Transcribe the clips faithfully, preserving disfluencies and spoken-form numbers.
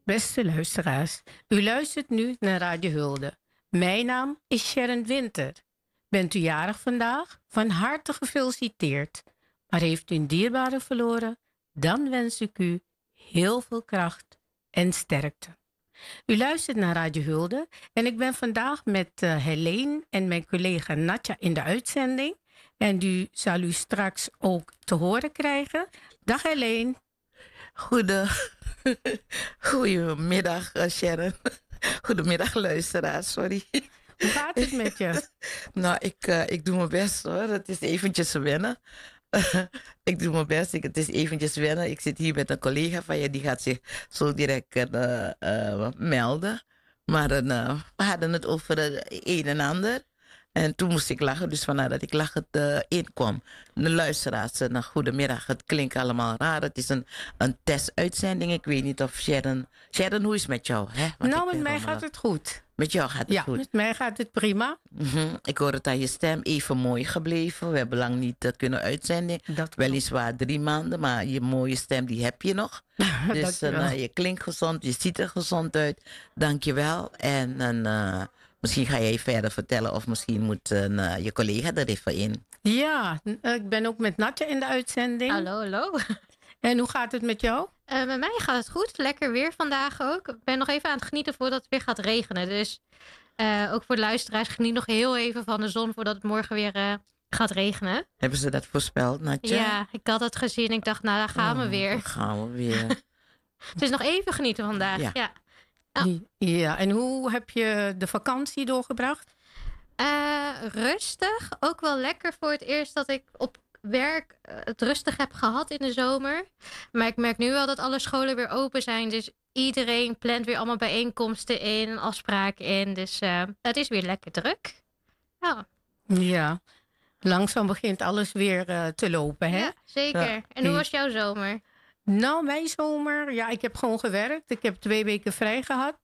Beste luisteraars, u luistert nu naar Radio Hulde. Mijn naam is Sharon Winter. Bent u jarig vandaag? Van harte gefeliciteerd. Maar heeft u een dierbare verloren? Dan wens ik u heel veel kracht en sterkte. U luistert naar Radio Hulde en ik ben vandaag met uh, Helene en mijn collega Natja in de uitzending. En u zal u straks ook te horen krijgen. Dag Helene. Goede, goedemiddag, uh, Sharon. Goedemiddag, luisteraars, sorry. Hoe gaat het met je? Nou, ik, uh, ik doe mijn best hoor. Het is eventjes wennen. Ik doe mijn best. Ik, het is eventjes wennen. Ik zit hier met een collega van je. Die gaat zich zo direct uh, uh, melden. Maar uh, we hadden het over het een en ander. En toen moest ik lachen, dus vandaar dat ik lachend uh, inkwam. De luisteraars, uh, nou, goedemiddag. Het klinkt allemaal raar. Het is een, een testuitzending. Ik weet niet of Sharon... Sharon, hoe is het met jou? Hè? Want nou, met mij gaat het goed. Met jou gaat het ja, goed? Met mij gaat het prima. Mm-hmm. Ik hoor het aan je stem even mooi gebleven. We hebben lang niet uh, kunnen uitzenden. Dat Weliswaar drie maanden, maar je mooie stem die heb je nog. Dus uh, nou, je klinkt gezond, je ziet er gezond uit. Dank je wel. En... Uh, Misschien ga jij verder vertellen of misschien moet uh, je collega er even in. Ja, ik ben ook met Natja in de uitzending. Hallo, hallo. En hoe gaat het met jou? Uh, met mij gaat het goed. Lekker weer vandaag ook. Ik ben nog even aan het genieten voordat het weer gaat regenen. Dus uh, ook voor de luisteraars, geniet nog heel even van de zon voordat het morgen weer uh, gaat regenen. Hebben ze dat voorspeld, Natja? Ja, ik had het gezien. Ik dacht, nou, daar gaan oh, we weer. Daar gaan we weer. Dus nog even genieten vandaag. Ja. ja. Oh. Ja, en hoe heb je de vakantie doorgebracht? Uh, rustig. Ook wel lekker voor het eerst dat ik op werk het rustig heb gehad in de zomer. Maar ik merk nu wel dat alle scholen weer open zijn. Dus iedereen plant weer allemaal bijeenkomsten in en afspraken in. Dus uh, het is weer lekker druk. Ja, ja. Langzaam begint alles weer uh, te lopen, hè? Ja, zeker. Ja. En hoe was jouw zomer? Nou, mijn zomer, ja, ik heb gewoon gewerkt. Ik heb twee weken vrij gehad.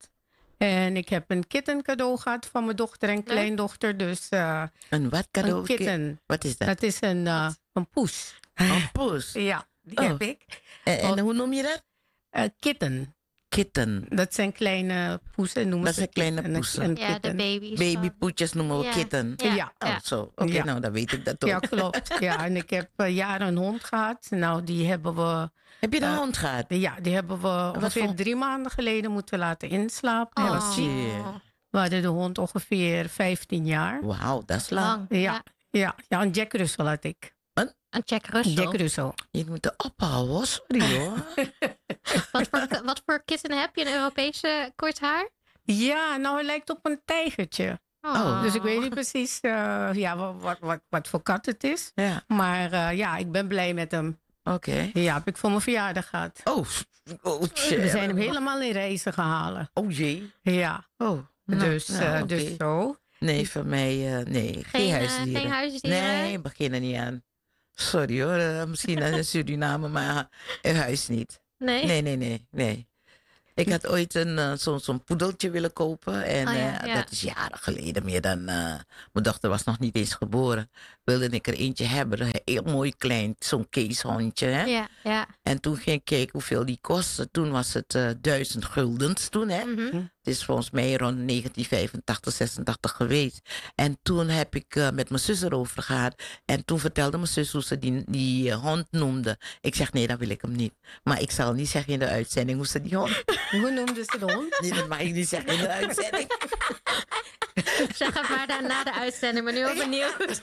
En ik heb een kitten cadeau gehad van mijn dochter en kleindochter. Dus, uh, een wat cadeau? Een kitten. Wat is dat? Dat is een, uh, een poes. Een poes? Ja, die oh. heb ik. En, en hoe noem je dat? Uh, kitten. Kitten. Dat zijn kleine poesen. Noemen dat ze zijn kleine poesen. Een, een ja, de baby's. Babypoetjes noemen we ja. kitten. Ja. ja. Oh, zo. Oké, okay, ja. nou dan weet ik dat ook. Ja, klopt. Ja, en ik heb uh, jaren een hond gehad. Nou, die hebben we... Heb je een uh, hond gehad? Ja, die hebben we ongeveer voor... drie maanden geleden moeten laten inslapen. Oh, Hij was ziek. We hadden de hond ongeveer vijftien jaar. Wauw, dat is lang. lang. Ja, ja. Ja, ja, een Jack Russell had ik. Een? Een Jack Russell? Jack Russell. Je moet er ophouden hoor, sorry hoor. wat, voor, wat voor kitten heb je? Een Europese kort haar? Ja, nou hij lijkt op een tijgertje. Oh. Dus ik weet niet precies uh, ja, wat, wat, wat voor kat het is. Ja. Maar uh, ja, ik ben blij met hem. Oké. Okay. Ja, heb ik voor mijn verjaardag gehad. Oh, oh shit. We zijn hem helemaal in reizen gehaald. Oh jee. Ja. Oh. Dus, nou, uh, okay. dus zo. Nee, voor mij uh, nee. Geen, geen huisdieren. Uh, geen huisdieren? Nee, begin er niet aan. Sorry hoor, uh, misschien in Suriname, maar in huis niet. Nee? Nee, nee, nee, nee. Ik had ooit een, uh, zo'n zo poedeltje willen kopen. En oh, ja, uh, ja. dat is jaren geleden. Meer dan... Uh, mijn dochter was nog niet eens geboren. Wilde ik er eentje hebben. Een heel mooi klein, zo'n keeshondje. Hè? Ja, ja. En toen ging ik kijken hoeveel die kostte. Toen was het uh, duizend guldens toen. Hè? Mm-hmm. Het is volgens mij rond negentien vijfentachtig, zesentachtig geweest. En toen heb ik uh, met mijn zus erover gehad. En toen vertelde mijn zus hoe ze die, die uh, hond noemde. Ik zeg, nee, dan wil ik hem niet. Maar ik zal niet zeggen in de uitzending hoe ze die hond... Hoe noemde ze de hond? Nee, dat mag ik niet zeggen in de uitzending. Zeg het maar dan na de uitzending, maar nu ook benieuwd.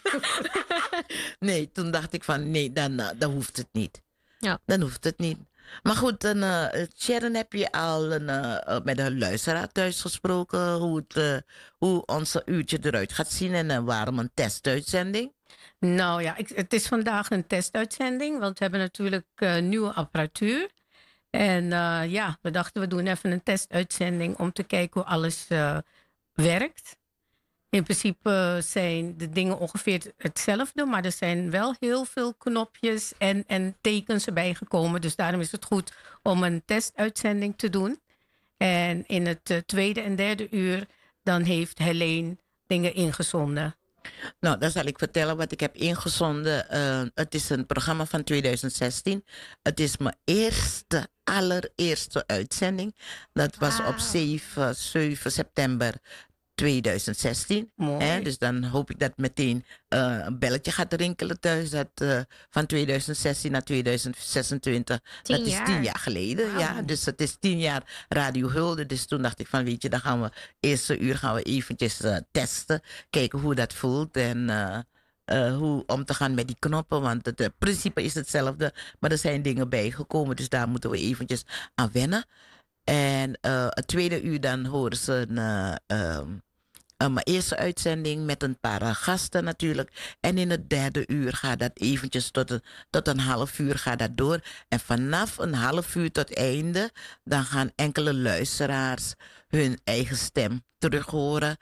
Nee, toen dacht ik van, nee, dan, uh, dan hoeft het niet. Ja. Dan hoeft het niet. Maar goed, dan, uh, Sharon, heb je al een, uh, met een luisteraar thuis gesproken hoe, het, uh, hoe onze uurtje eruit gaat zien en uh, waarom een testuitzending? Nou ja, ik, het is vandaag een testuitzending, want we hebben natuurlijk uh, nieuwe apparatuur. En uh, ja, we dachten we doen even een testuitzending om te kijken hoe alles uh, werkt. In principe zijn de dingen ongeveer hetzelfde, maar er zijn wel heel veel knopjes en, en tekens erbij gekomen. Dus daarom is het goed om een testuitzending te doen. En in het uh, tweede en derde uur dan heeft Helene dingen ingezonden. Nou, dan zal ik vertellen wat ik heb ingezonden. Uh, het is een programma van twintig zestien. Het is mijn eerste, allereerste uitzending. Dat was Wauw. op zeven, zeven september twintig zestien. Mooi. Hè? Dus dan hoop ik dat meteen uh, een belletje gaat rinkelen thuis. Dat uh, van twintig zestien naar twintig zesentwintig. Tien dat is jaar. tien jaar geleden. Wauw. Ja. Dus het is tien jaar Radio Hulde. Dus toen dacht ik van, weet je, dan gaan we eerste uur gaan we eventjes uh, testen. Kijken hoe dat voelt. En uh, uh, hoe om te gaan met die knoppen. Want het uh, principe is hetzelfde. Maar er zijn dingen bijgekomen. Dus daar moeten we eventjes aan wennen. En uh, het tweede uur dan horen ze een... Uh, um, Uh, mijn eerste uitzending met een paar uh, gasten natuurlijk. En in het derde uur gaat dat eventjes tot een, tot een half uur gaat dat door. En vanaf een half uur tot einde, dan gaan enkele luisteraars hun eigen stem terug horen.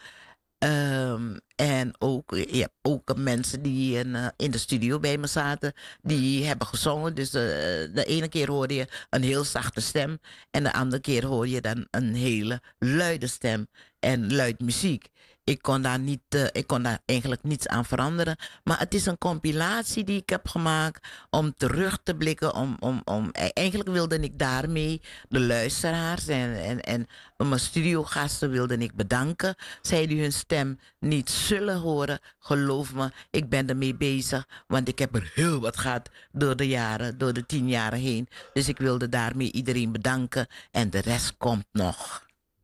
Um, en ook, je hebt ook mensen die in, uh, in de studio bij me zaten, die hebben gezongen. Dus uh, de ene keer hoorde je een heel zachte stem en de andere keer hoor je dan een hele luide stem en luid muziek. Ik kon daar niet, uh, ik kon daar eigenlijk niets aan veranderen. Maar het is een compilatie die ik heb gemaakt om terug te blikken. Om, om, om, eigenlijk wilde ik daarmee de luisteraars en, en, en mijn studiogasten wilde ik bedanken. Zij die hun stem niet zullen horen, geloof me, ik ben ermee bezig. Want ik heb er heel wat gehad door de jaren, door de tien jaren heen. Dus ik wilde daarmee iedereen bedanken. En de rest komt nog.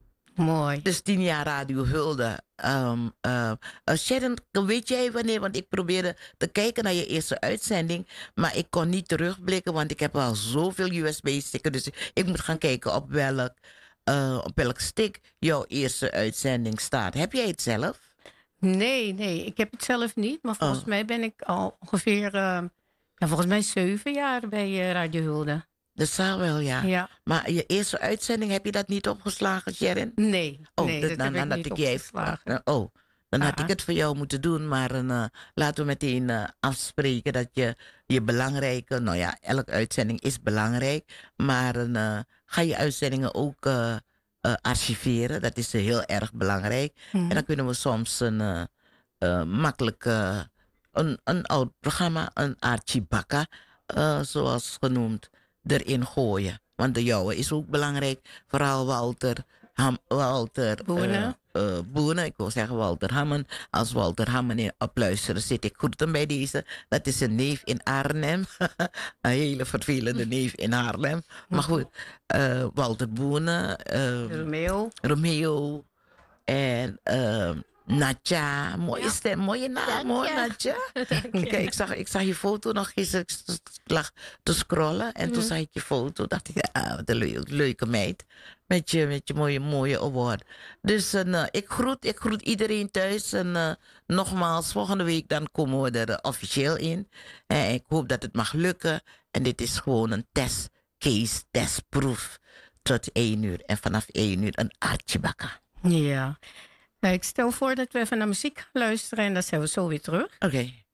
Mooi. Dus tien jaar Radio Hulde. Um, uh, uh, Sharon, weet jij wanneer? Want ik probeerde te kijken naar je eerste uitzending. Maar ik kon niet terugblikken, want ik heb al zoveel U S B-sticken. Dus ik moet gaan kijken op welk, uh, op welk stick jouw eerste uitzending staat. Heb jij het zelf? Nee, nee, ik heb het zelf niet. Maar volgens Oh. mij ben ik al ongeveer, uh, ja, volgens mij zeven jaar bij uh, Radio Hulde. Dat zal wel, ja. Ja. Maar je eerste uitzending, heb je dat niet opgeslagen, Sharon? Nee, Oh, nee, dat, dat dan, heb dan ik had niet ik jij. opgeslagen. Oh, dan had Ah. ik het voor jou moeten doen. Maar uh, laten we meteen uh, afspreken dat je je belangrijke... Nou ja, elke uitzending is belangrijk. Maar uh, ga je uitzendingen ook uh, uh, archiveren. Dat is uh, heel erg belangrijk. Mhm. En dan kunnen we soms een uh, uh, makkelijk... Uh, een, een oud programma, een archibaka, uh, zoals genoemd, erin gooien. Want de jouwe is ook belangrijk. Vooral Walter, Ham, Walter Boenen. Uh, uh, Boenen. Ik wil zeggen Walter Hammen. Als Walter Hammen in opluisteren zit, ik groet hem bij deze. Dat is een neef in Arnhem. Een hele vervelende neef in Haarlem. Maar goed, uh, Walter Boenen. Uh, Romeo. Romeo. En... Uh, Natja, mooie Ja. stem, mooie naam hoor, Dank je. Natja. Kijk, ik zag, ik zag je foto nog gisteren. Ik lag te scrollen en toen Mhm. zag ik je foto. Dacht ik, ah, wat een leuke, leuke meid. Met je, met je mooie, mooie award. Dus uh, ik, groet, ik groet iedereen thuis. En uh, nogmaals, volgende week dan komen we er uh, officieel in. En ik hoop dat het mag lukken. En dit is gewoon een testcase, testproef. Tot één uur. En vanaf één uur een artjebakka. Ja. Nou, ik stel voor dat we even naar muziek gaan luisteren en dan zijn we zo weer terug. Oké. Okay.